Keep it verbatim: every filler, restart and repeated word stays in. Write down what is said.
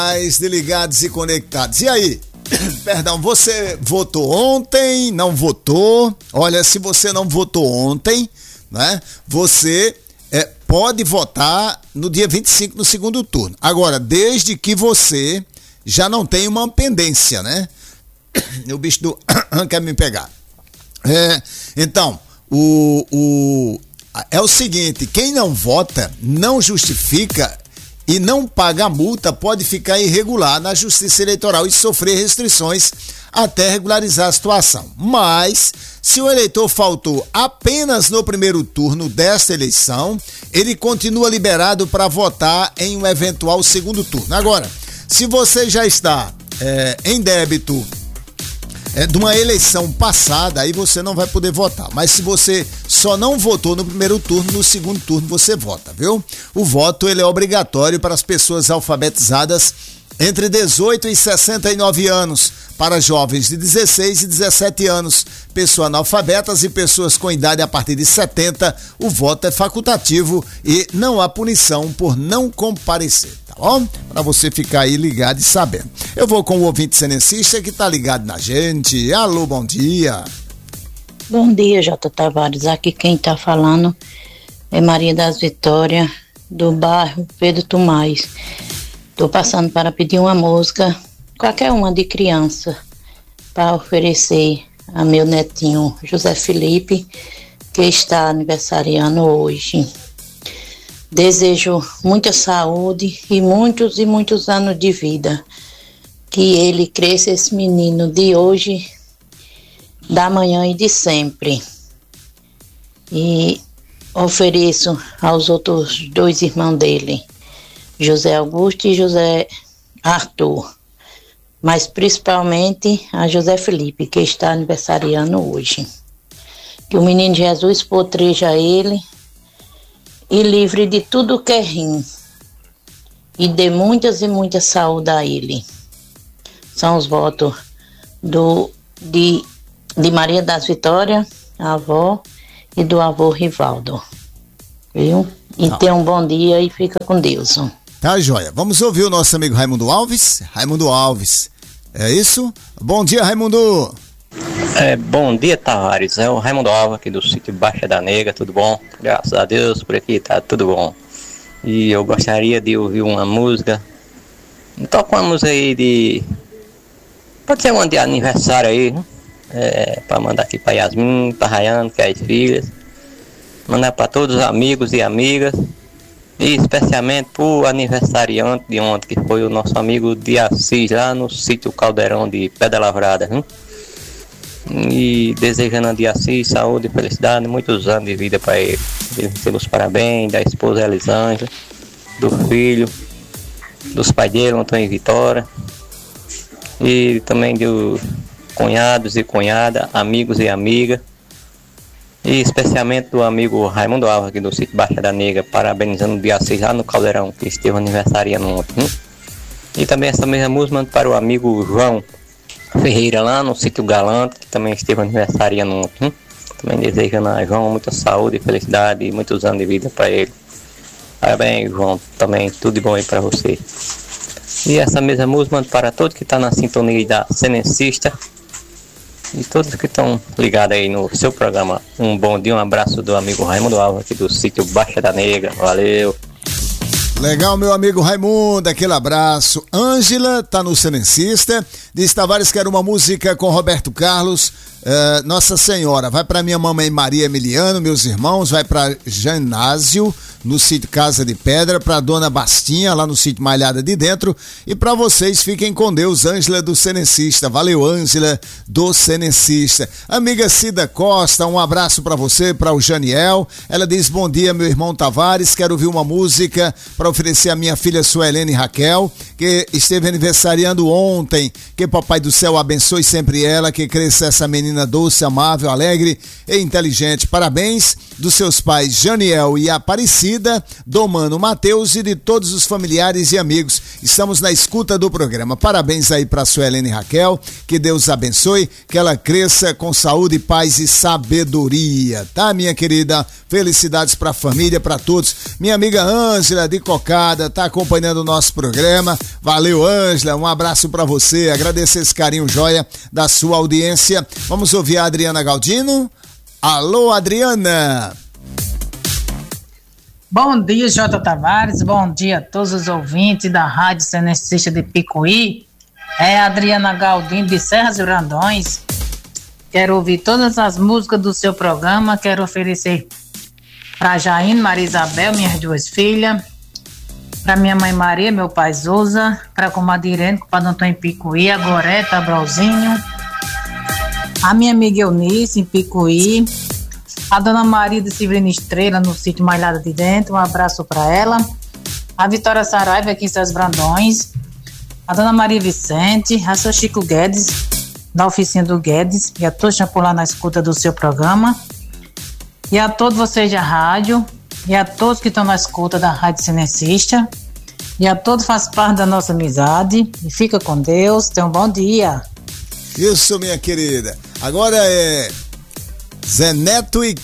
De ligados e conectados. E aí? Perdão, você votou ontem? Não votou? Olha, se você não votou ontem, né? Você é, pode votar no dia vinte e cinco no segundo turno. Agora, desde que você já não tenha uma pendência, né? O bicho do quer me pegar. É, então, o, o é o seguinte: quem não vota, não justifica e não paga a multa, pode ficar irregular na Justiça Eleitoral e sofrer restrições até regularizar a situação. Mas, se o eleitor faltou apenas no primeiro turno desta eleição, ele continua liberado para votar em um eventual segundo turno. Agora, se você já está é, em débito É, de uma eleição passada, aí você não vai poder votar. Mas se você só não votou no primeiro turno, no segundo turno você vota, viu? O voto ele é obrigatório para as pessoas alfabetizadas entre dezoito e sessenta e nove anos, para jovens de dezesseis e dezessete anos, pessoas analfabetas e pessoas com idade a partir de setenta. O voto é facultativo e não há punição por não comparecer. Tá bom? Para você ficar aí ligado e sabendo. Eu vou com o ouvinte senencista que tá ligado na gente. Alô, bom dia. Bom dia, J. Tavares. Aqui quem tá falando é Maria das Vitórias, do bairro Pedro Tomás. Tô passando para pedir uma música, qualquer uma de criança, para oferecer a meu netinho José Felipe, que está aniversariando hoje. Desejo muita saúde e muitos e muitos anos de vida. Que ele cresça, esse menino de hoje, da manhã e de sempre. E ofereço aos outros dois irmãos dele, José Augusto e José Arthur. Mas principalmente a José Felipe, que está aniversariando hoje. Que o menino Jesus potreja ele e livre de tudo que é ruim, e dê muitas e muitas saúde a ele. São os votos do, de, de Maria das Vitórias, a avó, e do avô Rivaldo. Viu? E tá. Tenha um bom dia e fica com Deus. Tá, joia. Vamos ouvir o nosso amigo Raimundo Alves. Raimundo Alves. É isso? Bom dia, Raimundo. É, bom dia, Tavares. É o Raimundo Alves aqui do sítio Baixa da Nega, tudo bom? Graças a Deus, por aqui tá tudo bom. E eu gostaria de ouvir uma música. Toca uma música aí de... Pode ser uma de aniversário aí, né? É, pra mandar aqui pra Yasmin, pra Rayane, que é as filhas. Mandar pra todos os amigos e amigas. E especialmente pro aniversariante de ontem, que foi o nosso amigo de Assis, lá no sítio Caldeirão de Pedra Lavrada, hein? E desejando a de Assis saúde e felicidade, muitos anos de vida para ele. Ele recebe os parabéns da esposa Elisângela, do filho, dos pais dele, Antônio e Vitória, e também dos cunhados e cunhada, amigos e amigas, e especialmente do amigo Raimundo Alves, aqui do sítio Baixa da Nega, parabenizando o dia seis lá no Caldeirão, que esteve aniversariando ontem. Hein? E também essa mesma música para o amigo João Ferreira, lá no sítio Galante, que também esteve aniversariando ontem. Hein? Também desejando a João muita saúde e felicidade e muitos anos de vida para ele. Parabéns, João, também tudo de bom aí para você. E essa mesma música para todos que estão na sintonia da Senencista e todos que estão ligados aí no seu programa. Um bom dia, um abraço do amigo Raimundo Alves, aqui do sítio Baixa da Negra. Valeu! Legal, meu amigo Raimundo, aquele abraço. Ângela tá no Senencista, diz: Tavares, quer uma música com Roberto Carlos, uh, Nossa Senhora. Vai para minha mamãe Maria Emiliano, meus irmãos, vai para Janásio, no sítio Casa de Pedra, para dona Bastinha, lá no sítio Malhada de Dentro, e para vocês, fiquem com Deus. Ângela do Senencista. Valeu, Ângela do Senencista. Amiga Cida Costa, um abraço para você, para o Janiel. Ela diz: bom dia, meu irmão Tavares, quero ouvir uma música para oferecer a minha filha Suelene Raquel, que esteve aniversariando ontem. Que Papai do Céu abençoe sempre ela, que cresça essa menina menina doce, amável, alegre e inteligente. Parabéns dos seus pais Janiel e Aparecida, do mano Matheus e de todos os familiares e amigos. Estamos na escuta do programa. Parabéns aí para Suelene e Raquel, que Deus abençoe, que ela cresça com saúde, paz e sabedoria, tá, minha querida? Felicidades para a família, para todos. Minha amiga Ângela de Cocada tá acompanhando o nosso programa. Valeu, Ângela, um abraço para você, agradecer esse carinho joia da sua audiência. Vamos ouvir a Adriana Galdino. Alô, Adriana. Bom dia, Jota Tavares, bom dia a todos os ouvintes da Rádio Senecista de Picuí. É a Adriana Galdino de Serras e Brandões. Quero ouvir todas as músicas do seu programa, quero oferecer para Jaine, Maria Isabel, minhas duas filhas, para minha mãe Maria, meu pai Souza, para a comadre Irene, com o Padre Antônio em Picuí, a Goreta, Brauzinho, a minha amiga Eunice em Picuí, a dona Maria de Severina Estrela, no sítio Malhada de Dentro, um abraço para ela, a Vitória Saraiva aqui em Serras Brandões, a dona Maria Vicente, a seu Chico Guedes, da oficina do Guedes, e a todos que estão lá na escuta do seu programa, e a todos vocês da rádio, e a todos que estão na escuta da Rádio Cinecista, e a todos faz parte da nossa amizade, e fica com Deus, tenha um bom dia. Isso, minha querida. Agora é Zé Neto e